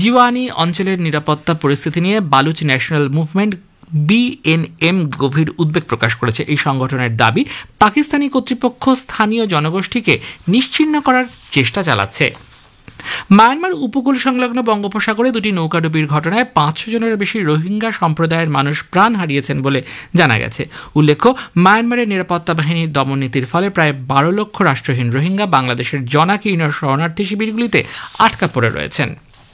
জিওয়ানি অঞ্চলের নিরাপত্তা পরিস্থিতি নিয়ে বালুচ ন্যাশনাল মুভমেন্ট BNM গভীর উদ্বেগ প্রকাশ করেছে। এই সংগঠনের দাবি, পাকিস্তানি কর্তৃপক্ষ স্থানীয় জনগোষ্ঠীকে নিশ্চিহ্ন করার চেষ্টা চালাচ্ছে। মায়ানমার উপকূল সংলগ্ন বঙ্গোপসাগরে দুটি নৌকাডুবির ঘটনায় 500 জনের বেশি রোহিঙ্গা সম্প্রদায়ের মানুষ প্রাণ হারিয়েছেন বলে জানা গেছে। উল্লেখ্য, মায়ানমারের নিরাপত্তা বাহিনীর দমননীতির ফলে প্রায় 12 লক্ষ রাষ্ট্রহীন রোহিঙ্গা বাংলাদেশের জনাকীর্ণ শরণার্থী শিবিরগুলিতে আটকা পড়ে রয়েছেন।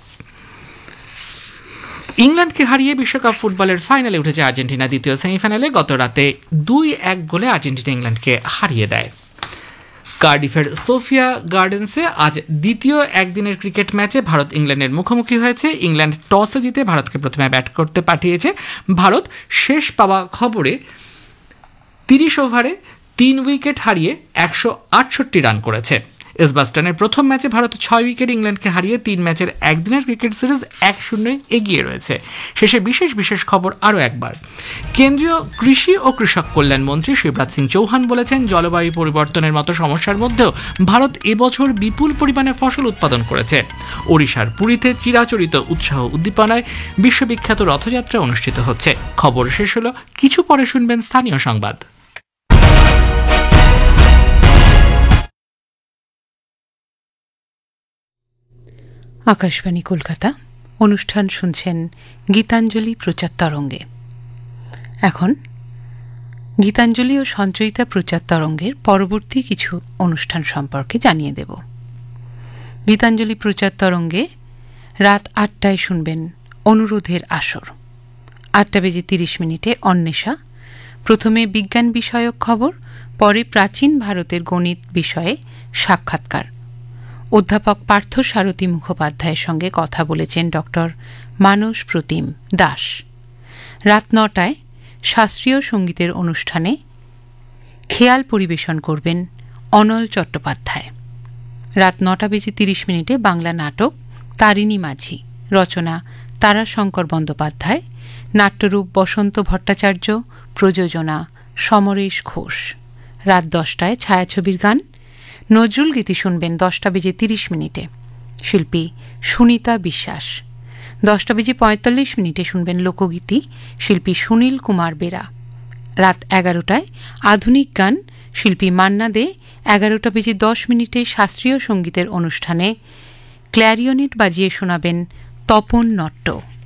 ইংল্যান্ডকে হারিয়ে বিশ্বকাপ ফুটবলের ফাইনালে উঠেছে আর্জেন্টিনা। দ্বিতীয় সেমিফাইনালে গত রাতে 2-1 গোলে আর্জেন্টিনা ইংল্যান্ডকে হারিয়ে দেয়। কার্ডিফের সোফিয়া গার্ডেন্সে আজ দ্বিতীয় একদিনের ক্রিকেট ম্যাচে ভারত ইংল্যান্ডের মুখোমুখি হয়েছে। ইংল্যান্ড টসে জিতে ভারতকে প্রথমে ব্যাট করতে পাঠিয়েছে। ভারত শেষ পাওয়া খবরে 30 ওভারে 3 উইকেট হারিয়ে 168 রান করেছে। এজবাস্টনের প্রথম ম্যাচে ভারত 6 উইকেট ইংল্যান্ডকে হারিয়ে 3 ম্যাচের একদিনের ক্রিকেট সিরিজ 1-0 এগিয়ে রয়েছে। শেষে বিশেষ খবর আরও একবার। কেন্দ্রীয় কৃষি ও কৃষক কল্যাণ মন্ত্রী শিবরাজ সিং চৌহান বলেছেন, জলবায়ু পরিবর্তনের মতো সমস্যার মধ্যেও ভারত এবছর বিপুল পরিমাণে ফসল উৎপাদন করেছে। ওড়িশার পুরীতে চিরাচরিত উৎসাহ উদ্দীপনায় বিশ্ববিখ্যাত রথযাত্রা অনুষ্ঠিত হচ্ছে। খবর শেষ হলো, কিছু পরে শুনবেন স্থানীয় সংবাদ। আকাশবাণী কলকাতা, অনুষ্ঠান শুনছেন গীতাঞ্জলি প্রচার তরঙ্গে। এখন গীতাঞ্জলি ও সঞ্চয়িতা প্রচার তরঙ্গের পরবর্তী কিছু অনুষ্ঠান সম্পর্কে জানিয়ে দেব। গীতাঞ্জলি প্রচার তরঙ্গে রাত 8টায় শুনবেন অনুরোধের আসর। 8:30 অন্বেষা। প্রথমে বিজ্ঞান বিষয়ক খবর, পরে প্রাচীন ভারতের গণিত বিষয়ে সাক্ষাৎকার। অধ্যাপক পার্থ সারথী মুখোপাধ্যায়ের সঙ্গে কথা বলেছেন ডক্টর মানস প্রতিম দাস। রাত 9টায় শাস্ত্রীয় সঙ্গীতের অনুষ্ঠানে খেয়াল পরিবেশন করবেন অনল চট্টোপাধ্যায়। রাত 9:30 বাংলা নাটক তারিণী মাঝি, রচনা তারাশঙ্কর বন্দ্যোপাধ্যায়, নাট্যরূপ বসন্ত ভট্টাচার্য, প্রযোজনা সমরেশ ঘোষ। রাত 10টায় ছায়াছবির গান, নজরুল গীতি শুনবেন 10:30, শিল্পী সুনিতা বিশ্বাস। 10:45 শুনবেন লোকগীতি, শিল্পী সুনীল কুমার বেরা। রাত 11টায় আধুনিক গান, শিল্পী মান্না দে। 11:10 শাস্ত্রীয় সঙ্গীতের অনুষ্ঠানে ক্ল্যারিওনেট বাজিয়ে শোনাবেন তপন নট্ট।